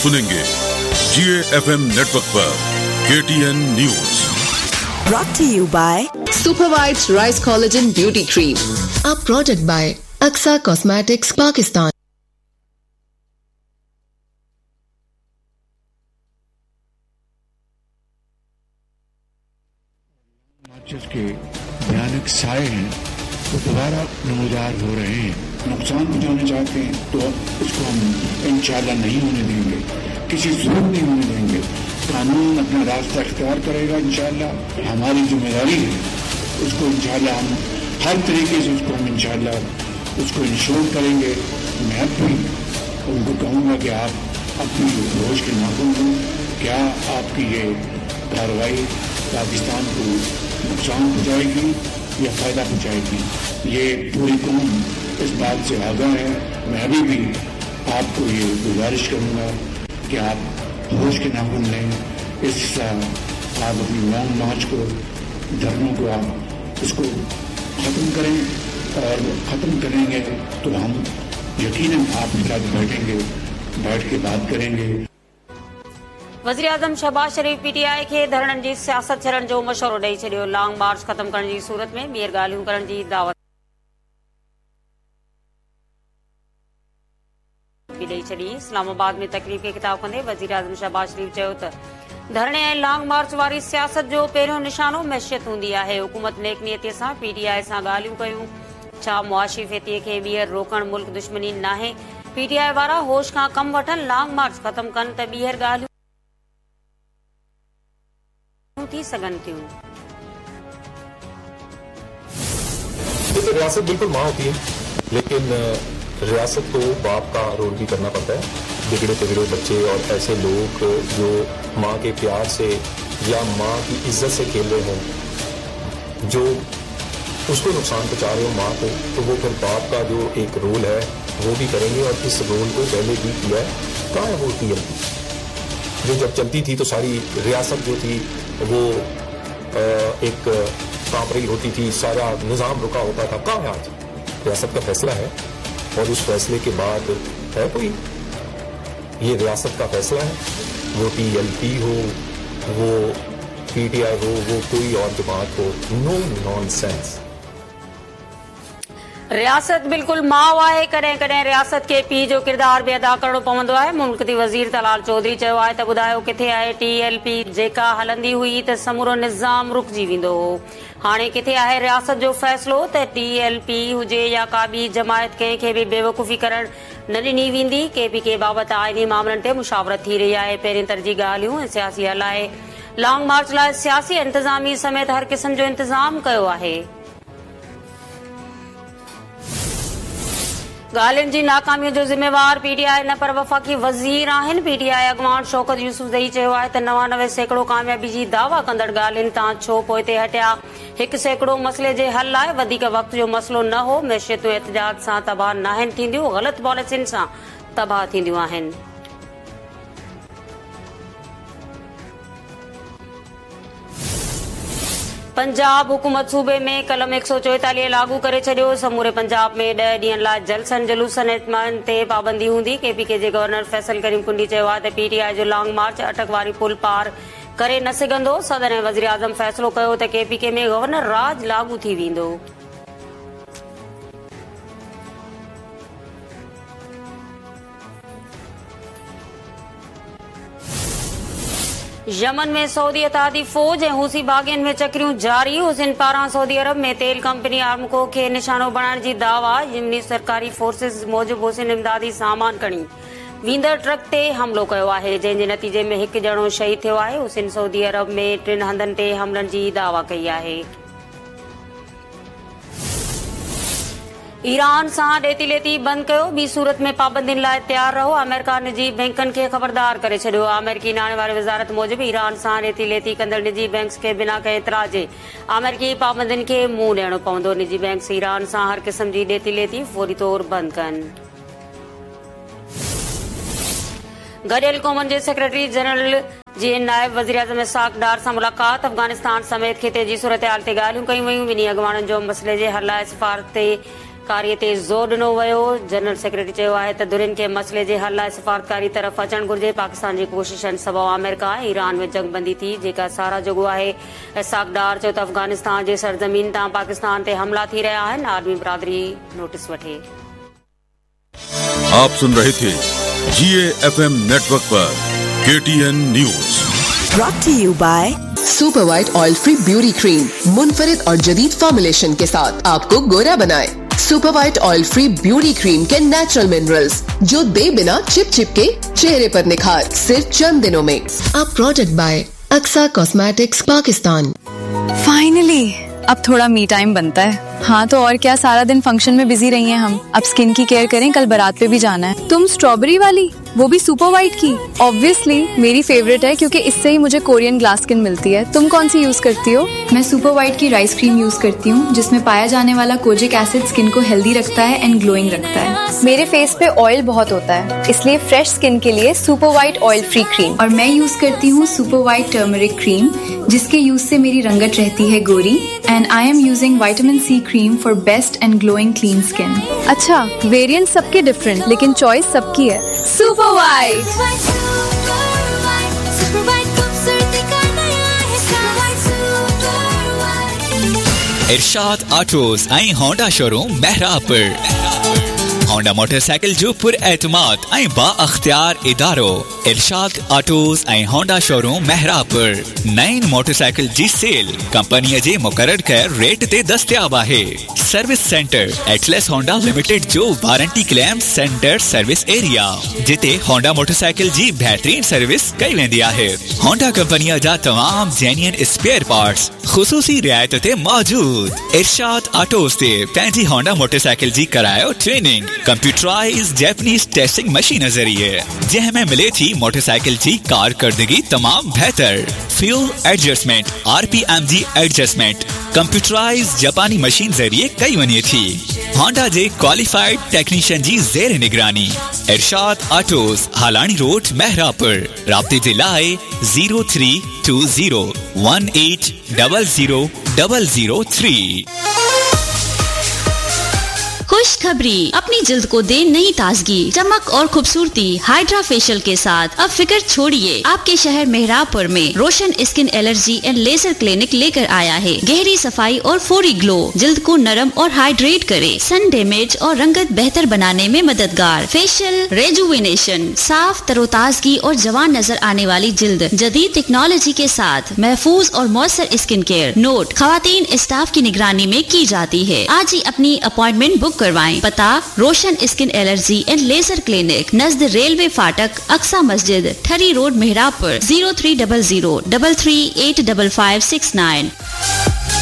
सुनेंगे GAFM network पर KTN news. Brought to you by Super Whites Rice Collagen Beauty Cream, a product by Aksa Cosmetics, Pakistan. जिसके भयानक साए हैं वो दोबारा नमूदार हो रहे हैं। नुकसान पहुंचाना चाहते हैं तो उसको हम इंशाल्लाह नहीं होने देंगे, किसी सूरत नहीं होने देंगे। कानून अपना रास्ता इख्तियार करेगा इंशाल्लाह। हमारी जिम्मेदारी है उसको इंशाल्लाह हम हर तरीके से हम इंशाल्लाह उसको इंश्योर करेंगे। मैं भी उनको कहूँगा कि आप अपनी रोज के नाखून हो, क्या आपकी ये कार्रवाई पाकिस्तान को नुकसान पहुंचाएगी या फायदा पहुंचाएगी, ये पूरी कौम इस बात से आगाह है। मैं अभी भी आपको ये गुजारिश करूंगा कि आप होश के नाखून लें। आप अपनी लॉन्ग मार्च को, धरनों को आप इसको ख़त्म करें, और ख़त्म करेंगे तो हम यकीनन आपके साथ बैठ के बात करेंगे। वज़ीर आज़म शहबाज शरीफ़ PTI खे धरणनि जी सियासत छॾण जो मशवरो ॾेई छॾियो। लॉन्ग मार्च ख़त्म करण जी सूरत में ॿीहर ॻाल्हियूं करण जी दावत बि ॾेई छॾी। इस्लामाबाद में तकरीब खे ख़िताब कंदे वज़ीर आज़म शहबाज शरीफ़ चयो त धरणे ऐं लॉन्ग मार्च वारी सियासत जो पहिरियों निशानो मैशियत हूंदी आहे। हुकूमत नेक नियतीअ सां PTI सां ॻाल्हियूं कयूं। छा मुआशी फेतीअ खे ॿीहर रोकण मुल्क दुश्मनी नाहे? PTI वारा होश खां कम वठनि, लॉन्ग मार्च ख़त्म कनि त ॿीहर ॻाल्हियूं थी सघनि थियूं। रियासत बिल्कुल माँ होती है, लेकिन रियासत को बाप का रोल भी करना पड़ता है। बिगड़े तिगड़े बच्चे और ऐसे लोग जो माँ के प्यार से या माँ की इज्जत से खेल रहे हों, जो उसको नुकसान पहुंचा रहे हो माँ को, तो वो फिर बाप का जो एक रोल है वो भी करेंगे। और इस रोल को पहले भी किया है। कहाँ है वो TLP जो जब चलती थी तो सारी रियासत जो थी वो एक कांप रही होती थी, सारा निजाम रुका होता था। कहाँ है आज? रियासत का फैसला है और उस फैसले के बाद है कोई? ये रियासत का फैसला है। वो TLP हो, वो PTI हो, वो कोई और जमात हो, नो नॉनसेंस। रियासत बिल्कुल माउ आहे। कॾहिं कॾहिं रियासत खे पीउ जो किरदार बि अदा करणो पवंदो आहे। मुल्कती वज़ीर तलाल चौधरी चयो आहे त ॿुधायो किथे आहे TLP जेका हलंदी हुई त समूरो निज़ाम रुकिजी वेंदो हो। हाणे किथे आहे रियासत जो फ़ैसिलो त TLP हुजे या का ॿी जमायत कंहिंखे बि बेवकूफ़ी करण न ॾिनी वेंदी। KPK बाबति आइनी मामलनि ते मुशावरत थी रही आहे। पहिरीं तरजीह ॻाल्हियूं ऐं सियासी हल आहे। लॉन्ग मार्च लाइ सियासी इंतज़ामी समेत हर क़िस्म जो इंतज़ाम कयो आहे। ॻाल्हियुनि जी नाकामीअ जो ज़िम्मेवार PTI न पर वफ़ाक़ी वज़ीर आहिनि। PTI अॻवान शौकत यूसुफ़ज़ई चयो आहे त 99% कामयाबी जी दावा कंदड़ ॻाल्हियुनि तां छो पोइते हटिया। 1% मसइले जे हल लाइ वधीक वक़्त जो मसइलो न हो। मैशियतूं एहतिजाज सां तबाह नाहिनि थींदियूं, ग़लति पॉलिसियुनि सां तबाह थींदियूं आहिनि। पंजाब हुकूमत सूबे में कलम 144 लागू करे छॾियो। समूरे पंजाब में 10 ॾींहनि लाइ जलसनि जुलूसनि ऐं ते पाबंदी हूंदी। KPK जे गवर्नर फैसल करीम कुंडी चयो आहे त PTI जो लॉन्ग मार्च अटक वारी पुल पार करे न सघंदो। सदर ऐं वज़ीर आज़म फ़ैसिलो कयो त KPK में गवर्नर राज लागू थी वेंदो। यमन में सऊदी इत्तहादी फ़ौज ऐं हूसी बाग़ियुनि में चक्रियूं जारी। हुसैन पारां सऊदी अरब में तेल कंपनी आर्मको खे निशानो बणाइण जी दावा। यमनी सरकारी फोर्सिस मूजिबि हुसैन इमदादी सामान खणी वींदड़ ट्रक ते हमिलो कयो आहे, जंहिं जे नतीजे में हिकु ॼणो शहीद थियो आहे। हुसैन सऊदी अरब में 3 हंधनि ते हमलनि जी दावा कई आहे। ईरान सां ॾेती लेती बंदि कयो, ॿी सूरत में पाबंदियुनि लाइ तयारु रहो। अमेरिका निजी बैंकनि खे ख़बरदार करे छॾियो। अमेरिकी नाणे वारी वज़ारत मूजिबि ईरान सां ॾेती लेती कंदड़ निजी बैंक खे बिना कंहिं एतिराज़ अमेरिकी पाबंदियुनि खे मुंहुं ॾियणो पवंदो। निजी बैंक ईरान सां हर क़िस्म जी ॾेती लेती फौरी तौर बंदि कनि। गॾियल क़ौमनि जे सेक्रेटरी जनरल जी नायब वज़ीर आज़म इसाक डार सां मुलाक़ात। अफ़गानिस्तान समेत ख़िते जी सूरत हाल ते ॻाल्हियूं कयूं वयूं। ॿिन्ही अॻवाननि जो मसइले जे हल लाइ सिफ़ारत ते कार्य ते ज़ोर ॾिनो वियो। जनरल सेक्रेटरी चयो आहे त दुरियुनि खे मसइले जे हल लाइ सिफ़ारतकारी तरफ़ अचणु घुर्जे। पाकिस्तान जी कोशिशनि सबबि अमेरिका ऐं ईरान में जंगबंदी थी, जेका सारा जोॻो आहे। सागदार चयो त अफ़गानिस्तान जे सरज़मीन तां पाकिस्तान ते हमला थी रहिया आहिनि। आर्मी बिरादरी नोटिस वठे। आप सुन रहे थे GAFM नेटवर्क पर KTN news. Brought to you by super white oil free beauty cream मुनफरिद और जदीद फॉर्मुलेशन के साथ आपको गोरा बनाए। Super white oil free beauty cream के नेचुरल मिनरल्स जो दे बिना चिप के चेहरे पर निखार सिर्फ चंद दिनों में। A product bye Aqsa cosmetics Pakistan. Finally अब थोड़ा मी टाइम बनता है। हाँ तो और क्या, सारा दिन फंक्शन में बिजी रही हैं हम। अब स्किन की केयर करें, कल बारात पे भी जाना है। तुम स्ट्रॉबेरी वाली, वो भी सुपर व्हाइट की? ऑब्वियसली मेरी फेवरेट है क्योंकि इससे ही मुझे कोरियन ग्लास स्किन मिलती है। तुम कौन सी यूज करती हो? मैं सुपर व्हाइट की राइस क्रीम यूज करती हूँ, जिसमें पाया जाने वाला कोजिक एसिड स्किन को हेल्दी रखता है एंड ग्लोइंग रखता है। मेरे फेस पे ऑयल बहुत होता है, इसलिए फ्रेश स्किन के लिए super white oil free cream. और मैं यूज करती हूँ सुपर व्हाइट टर्मरिक क्रीम, जिसके यूज से मेरी रंगत रहती है गोरी। And I am using vitamin C cream for best and glowing clean skin. अच्छा, वेरिएंट सबके डिफरेंट, लेकिन चॉइस सबकी है। Super white. इरशाद ऑटोज ऐं होंडा शोरूम महरापुर। होंडा मोटरसाइकिल जो पुर एतमाद ऐं बाअख्तियार इदारो। इरशाद ऑटोज ऐं होंडा शोरूम महरापुर। नईं मोटरसाइकिल जी सेल कंपनीअ जे मुक़रर कयल रेट ते दस्तयाब आहे। Service centre Atlas Honda limited जो warranty claim centre service area, जिते होंडा मोटरसाइकिल जी बेहतरीन सर्विस कई वेंदी आहे। होंडा कंपनीअ जा तमाम जेन्युइन स्पेयर पार्ट्स ख़ुसूसी रियायत ते मौजूद। इरशाद ऑटोज ते पंहिंजी होंडा मोटरसाइकिल जी करायो training computerise Japanese testing machine ज़रिए, जंहिंमें मिले थी मोटरसाइकिल जी कारकर्दगी तमाम बेहतर। Fuel adjustment, RPMG adjustment computerise जापानी मशीन ज़रिए कई वञे थी। होंडा जे क्वालिफाइड टेक्नीशियन जी ज़ेर निगरानी। इरशाद ऑटोज, हालानी रोड, महरापुर। राब्ते जे लाइ 0320 1800 003। खुशखबरी, अपनी जिल्द को दे नई ताजगी, चमक और खूबसूरती हाइड्रा फेशियल के साथ। अब फिक्र छोड़िए, आपके शहर मेहरापुर में रोशन skin allergy and laser clinic लेकर आया है। गहरी सफाई और फौरी ग्लो, जिल्द को नरम और हाइड्रेट करे, सन डैमेज और रंगत बेहतर बनाने में मददगार। फेशियल रेजुविनेशन, साफ तरोताजगी और जवान नजर आने वाली जिल्द जदीद टेक्नोलॉजी के साथ महफूज और मौसर स्किन केयर। नोट, खवातीन स्टाफ की निगरानी में की जाती है। आज ही अपनी अपॉइंटमेंट बुक करवाएं। पता, रोशन skin allergy and laser clinic, Najd railway फाटक, अक्सा मस्जिद, ठरी रोड, मेहरापुर। 0300 33 85569।